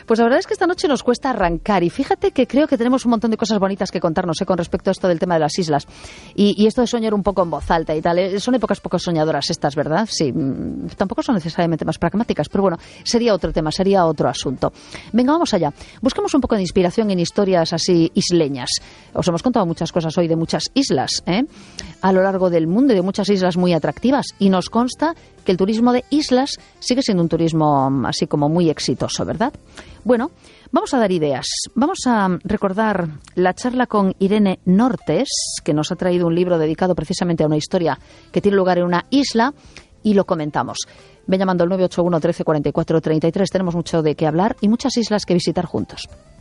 Pues la verdad es que esta noche nos cuesta arrancar y fíjate que creo que tenemos un montón de cosas bonitas que contarnos con respecto a esto del tema de las islas y esto de soñar un poco en voz alta y tal. Son épocas poco soñadoras estas, ¿verdad? Sí, tampoco son necesariamente más pragmáticas, pero bueno, sería otro tema, sería otro asunto. Venga, vamos allá. Busquemos un poco de inspiración en historias así isleñas. Os hemos contado muchas cosas hoy de muchas islas, a lo largo del mundo y de muchas islas muy atractivas y nos consta que el turismo de islas sigue siendo un turismo así como muy exitoso, ¿verdad? Bueno, vamos a dar ideas. Vamos a recordar la charla con Irene Nortes, que nos ha traído un libro dedicado precisamente a una historia que tiene lugar en una isla y lo comentamos. Ven llamando al 981 13 44 33. Tenemos mucho de qué hablar y muchas islas que visitar juntos.